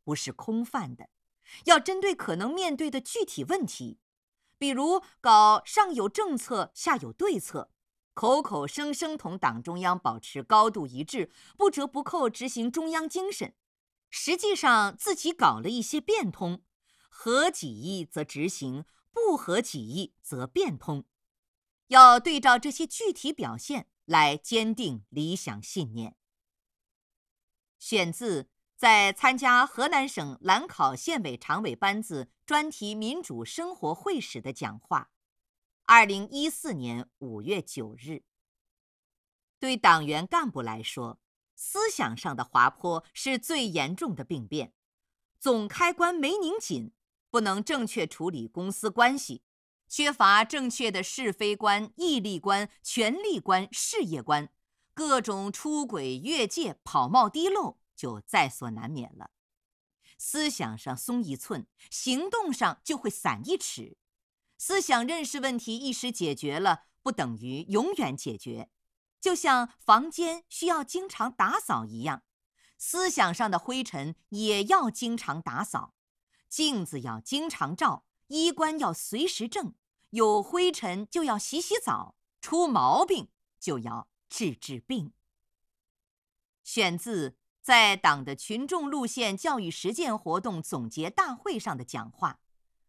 不是空泛的，要针对可能面对的具体问题，比如搞上有政策下有对策，口口声声同党中央保持高度一致，不折不扣执行中央精神，实际上自己搞了一些变通，合己意则执行，不合己意则变通。要对照这些具体表现来坚定理想信念。选自在参加河南省兰考县委常委班子专题民主生活会时的讲话，2014年5月9日。对党员干部来说，思想上的滑坡是最严重的病变，总开关没拧紧，不能正确处理公私关系，缺乏正确的是非观、义利观、权力观、事业观，各种出轨越界、跑冒滴漏就在所难免了。思想上松一寸，行动上就会散一尺。思想认识问题一时解决了，不等于永远解决。就像房间需要经常打扫一样，思想上的灰尘也要经常打扫，镜子要经常照，衣冠要随时正，有灰尘就要洗洗澡，出毛病就要治治病。选自在党的群众路线教育实践活动总结大会上的讲话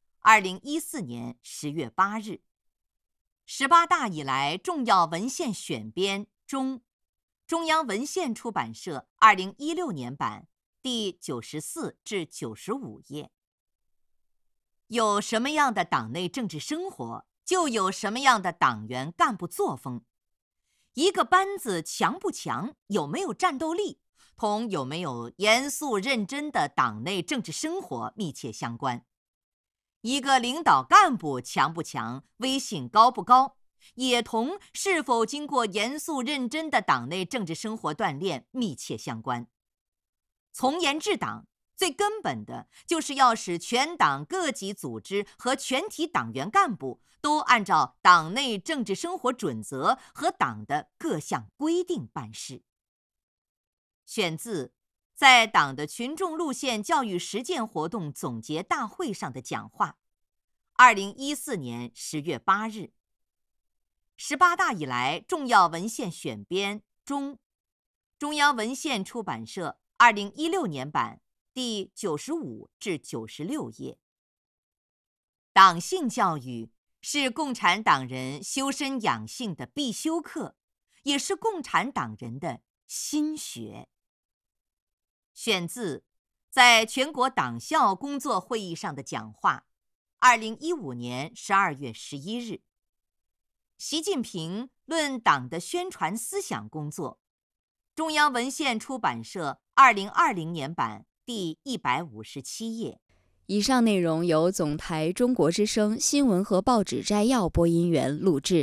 ，2014年10月8日。18大以来重要文献选编中，中央文献出版社2016年版第94至95页。有什么样的党内政治生活，就有什么样的党员干部作风。一个班子强不强，有没有战斗力，同有没有严肃认真的党内政治生活密切相关。一个领导干部强不强，威信高不高，也同是否经过严肃认真的党内政治生活锻炼密切相关。从严治党，最根本的就是要使全党各级组织和全体党员干部都按照党内政治生活准则和党的各项规定办事。选自在党的群众路线教育实践活动总结大会上的讲话，2014年10月8日。18大以来重要文献选编中，中央文献出版社2016年版第95至96页。党性教育是共产党人修身养性的必修课，也是共产党人的心学。选自在全国党校工作会议上的讲话，2015年12月11日。习近平论党的宣传思想工作，中央文献出版社2020年版第157页。 以上内容由总台中国之声新闻和报纸摘要播音员录制。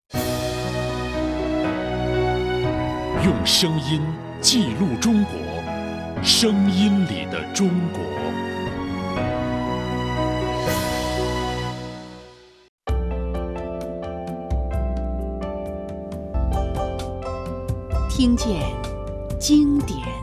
用声音记录中国，声音里的中国。 听见经典